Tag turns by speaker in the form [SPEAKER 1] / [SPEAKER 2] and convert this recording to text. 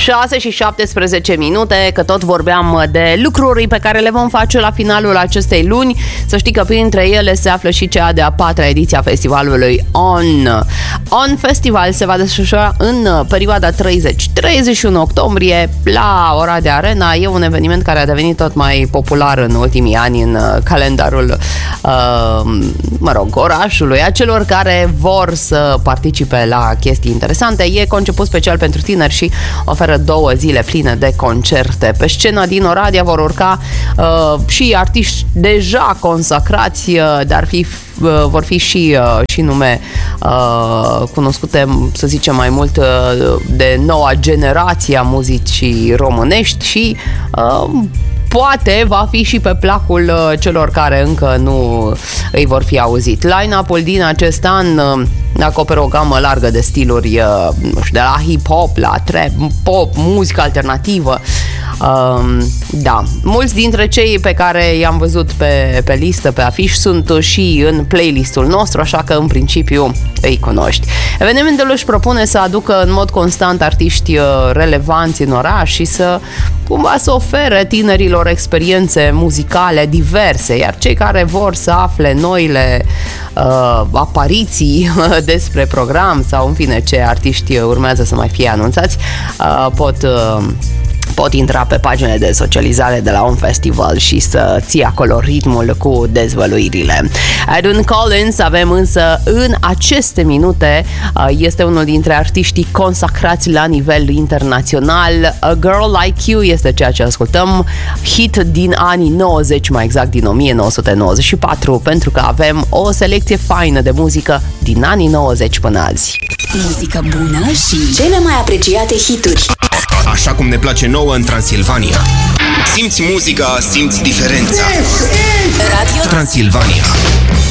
[SPEAKER 1] 6 și 17 minute, că tot vorbeam de lucruri pe care le vom face la finalul acestei luni. Să știi că printre ele se află și cea de-a 4-a ediție a festivalului ON. ON Festival se va desfășura în perioada 30-31 octombrie la Oradea Arena. E un eveniment care a devenit tot mai popular în ultimii ani în calendarul orașului, a celor care vor să participe la chestii interesante. E conceput special pentru tineri și oferă 2 zile pline de concerte. Pe scena din Oradea vor urca și artiști deja consacrați, dar vor fi și nume cunoscute, să zicem, mai mult de noua generație a muzicii românești și poate va fi și pe placul celor care încă nu îi vor fi auzit. Line-up-ul din acest an acoperă o gamă largă de stiluri, de la hip-hop, la trap, pop, muzică alternativă. Da, mulți dintre cei pe care i-am văzut pe listă, pe afiș, sunt și în playlistul nostru, așa că în principiu îi cunoști. Evenimentul își propune să aducă în mod constant artiști relevanți în oraș și să ofere tinerilor experiențe muzicale diverse, iar cei care vor să afle noile apariții despre program sau în fine ce artiști urmează să mai fie anunțați pot intra pe paginile de socializare de la un festival și să ții acolo ritmul cu dezvăluirile. Aaron Collins avem însă în aceste minute, este unul dintre artiștii consacrați la nivel internațional. A Girl Like You este ceea ce ascultăm, hit din anii 90, mai exact din 1994, pentru că avem o selecție faină de muzică din anii 90 până azi.
[SPEAKER 2] Muzică bună și cele mai apreciate hituri.
[SPEAKER 3] Așa cum ne place nouă în Transilvania. Simți muzica, simți diferența.
[SPEAKER 2] Radio
[SPEAKER 3] Transilvania.